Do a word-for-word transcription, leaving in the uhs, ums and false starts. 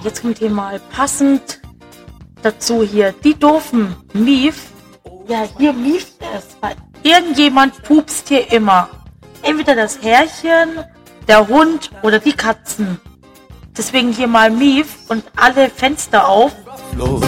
jetzt kommt hier mal passend dazu hier. Die doofen Mief. Ja, hier mieft es, weil irgendjemand pupst hier immer. Entweder das Herrchen, der Hund oder die Katzen. Deswegen hier mal Mief und alle Fenster auf.